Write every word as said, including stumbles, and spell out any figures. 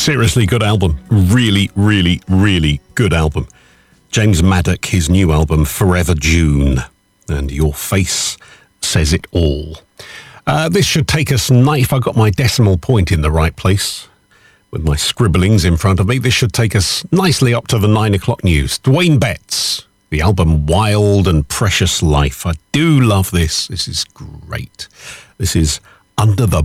Seriously good album. Really, really, really good album. James Maddock, his new album, Forever June. And Your Face Says It All. Uh, this should take us, if I got my decimal point in the right place, with my scribblings in front of me, this should take us nicely up to the nine o'clock news. Dwayne Betts, the album Wild and Precious Life. I do love this. This is great. This is Under the